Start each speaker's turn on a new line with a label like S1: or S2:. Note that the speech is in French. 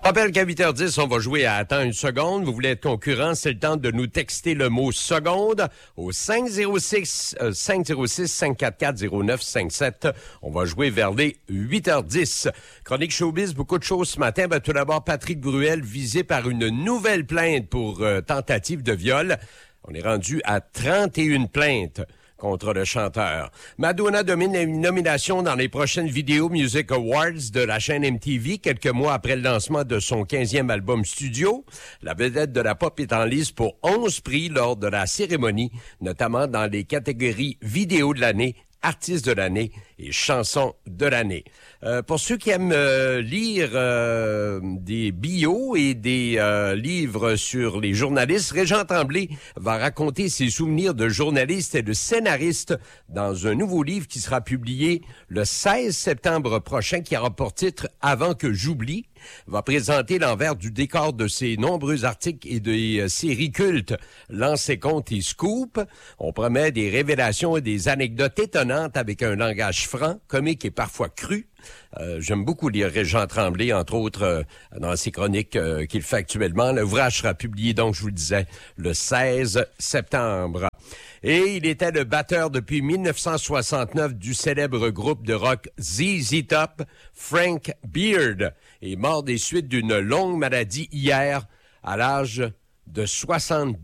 S1: Rappelle qu'à 8h10, on va jouer à Attends une seconde. Vous voulez être concurrent, c'est le temps de nous texter le mot seconde au 506-544-0957. On va jouer vers les 8h10. Chronique Showbiz, beaucoup de choses ce matin. Tout d'abord, Patrick Bruel visé par une nouvelle plainte pour tentative de viol. On est rendu à 31 plaintes contre le chanteur. Madonna domine une nomination dans les prochaines Video Music Awards de la chaîne MTV, quelques mois après le lancement de son 15e album studio. La vedette de la pop est en lice pour 11 prix lors de la cérémonie, notamment dans les catégories Vidéo de l'année, Artiste de l'année et Chanson de l'année. Pour ceux qui aiment lire des bios et des livres sur les journalistes, Régent Tremblay va raconter ses souvenirs de journaliste et de scénariste dans un nouveau livre qui sera publié le 16 septembre prochain, qui aura pour titre « Avant que j'oublie ». Va présenter l'envers du décor de ses nombreux articles et des séries cultes Lancez compte et Scoop. On promet des révélations et des anecdotes étonnantes avec un langage franc, comique et parfois cru. J'aime beaucoup lire Régent Tremblay, entre autres, dans ses chroniques qu'il fait actuellement. L'ouvrage sera publié, donc, je vous le disais, le 16 septembre. Et il était le batteur depuis 1969 du célèbre groupe de rock ZZ Top, Frank Beard, est mort des suites d'une longue maladie hier, à l'âge de 70